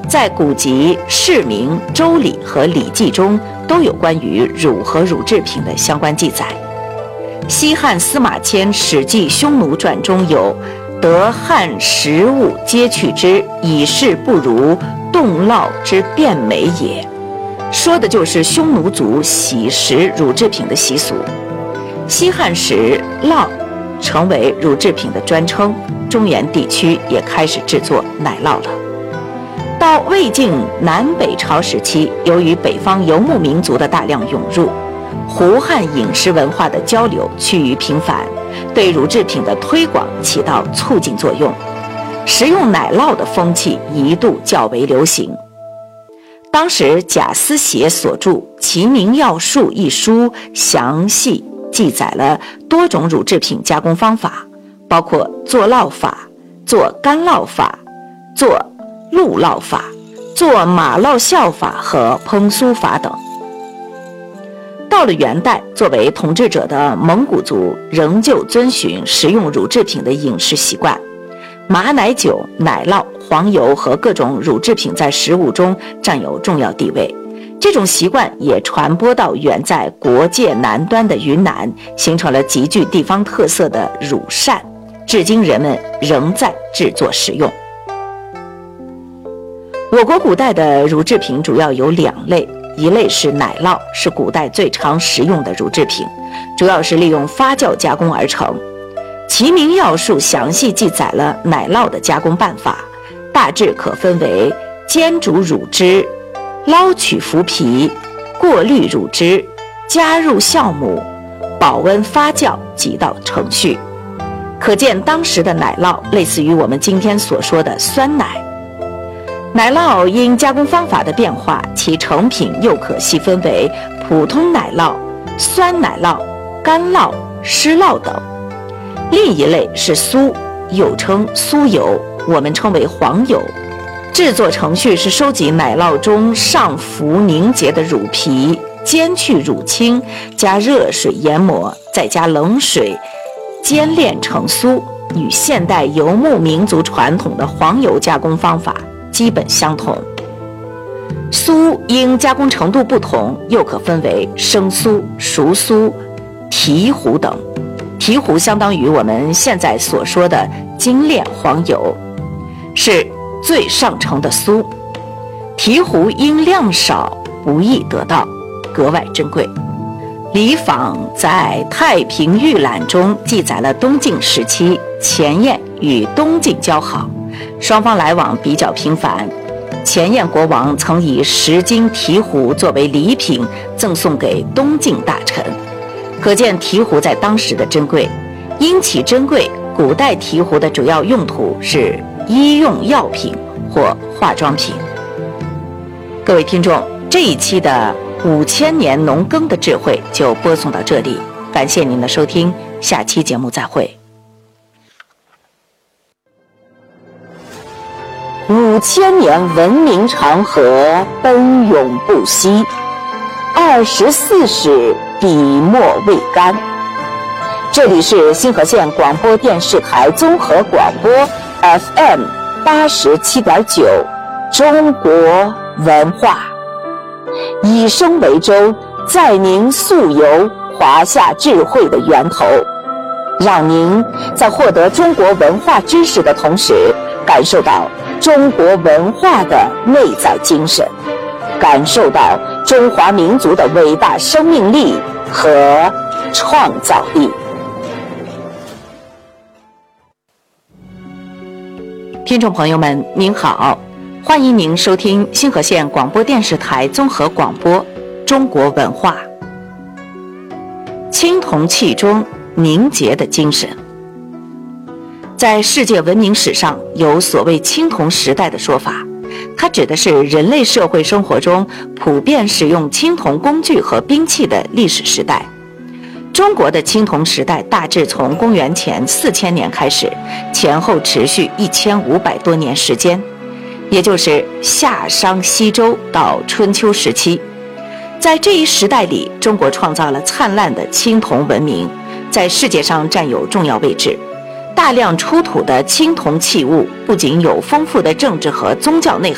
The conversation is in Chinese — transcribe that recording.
在古籍《释名》《周礼》和《礼记》中都有关于乳和乳制品的相关记载。西汉司马迁《史记匈奴传》中有“得汉食物皆去之，以示不如冻酪之变美也”，说的就是匈奴族喜食乳制品的习俗。西汉时，酪成为乳制品的专称，中原地区也开始制作奶酪了。到魏晋南北朝时期，由于北方游牧民族的大量涌入，胡汉饮食文化的交流趋于频繁，对乳制品的推广起到促进作用，食用奶酪的风气一度较为流行。当时贾思勰所著《齐民要术》一书详细记载了多种乳制品加工方法，包括做酪法、做干酪法、做鹿酪法、做马酪效法和烹酥法等。到了元代，作为统治者的蒙古族仍旧遵循食用乳制品的饮食习惯，马奶酒、奶酪、黄油和各种乳制品在食物中占有重要地位。这种习惯也传播到远在国界南端的云南，形成了极具地方特色的乳扇，至今人们仍在制作食用。我国古代的乳制品主要有2类，一类是奶酪，是古代最常食用的乳制品，主要是利用发酵加工而成。《齐民要术》详细记载了奶酪的加工办法，大致可分为煎煮乳汁、捞取麸皮、过滤乳汁、加入酵母、保温发酵几道程序。可见当时的奶酪类似于我们今天所说的酸奶。奶酪因加工方法的变化，其成品又可细分为普通奶酪、酸奶酪、干酪、湿酪等。另一类是酥，又称酥油，我们称为黄油。制作程序是收集奶酪中上浮凝结的乳皮，煎去乳清，加热水研磨，再加冷水煎炼成酥，与现代游牧民族传统的黄油加工方法基本相同。酥因加工程度不同，又可分为生酥、熟酥、提糊等。提糊相当于我们现在所说的精炼黄油，是最上乘的酥。提糊因量少不易得到，格外珍贵。李昉在《太平御览》中记载了东晋时期前燕与东晋交好，双方来往比较频繁。前燕国王曾以10斤提糊作为礼品赠送给东晋大臣，可见提糊在当时的珍贵。因其珍贵，古代提糊的主要用途是医用药品或化妆品。各位听众，这一期的5000年农耕的智慧就播送到这里，感谢您的收听，下期节目再会。5000年文明长河奔涌不息，24史笔墨未干。这里是新河县广播电视台综合广播 FM 87.9中国文化，以声为舟，载您溯游华夏智慧的源头，让您在获得中国文化知识的同时，感受到中国文化的内在精神，感受到中华民族的伟大生命力和创造力。听众朋友们，您好，欢迎您收听新河县广播电视台综合广播中国文化。青铜器中凝结的精神。在世界文明史上有所谓青铜时代的说法，它指的是人类社会生活中普遍使用青铜工具和兵器的历史时代。中国的青铜时代大致从公元前4000年开始，前后持续1500多年时间，也就是夏商西周到春秋时期。在这一时代里，中国创造了灿烂的青铜文明，在世界上占有重要位置。大量出土的青铜器物不仅有丰富的政治和宗教内涵，